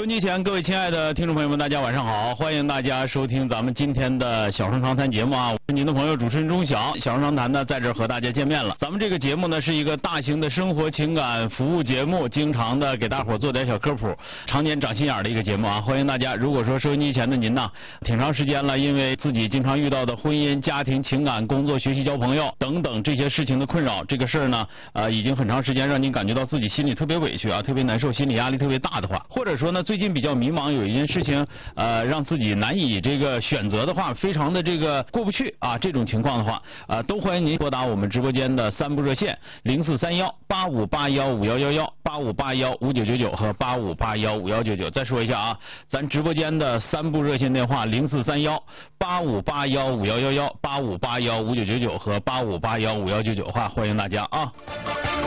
机前，各位亲爱的听众朋友们，大家晚上好！欢迎大家收听咱们今天的小声长谈节目啊，我是您的朋友主持人钟晓。小声长谈呢，在这儿和大家见面了。咱们这个节目呢，是一个大型的生活情感服务节目，经常的给大伙做点小科普，常年长心眼的一个节目啊。欢迎大家，如果说收音机前的您呢，挺长时间了，因为自己经常遇到的婚姻、家庭、情感、工作、学习、交朋友等等这些事情的困扰，这个事儿呢，已经很长时间让您感觉到自己心里特别委屈啊，特别难受，心理压力特别大的话，或者说呢，最近比较迷茫，有一件事情让自己难以这个选择的话，非常的这个过不去啊，这种情况的话，都欢迎您拨打我们直播间的3部热线043185815111、85815999和85815199。再说一下啊，咱直播间的3部热线电话043185815111、85815999和85815199，欢迎大家啊。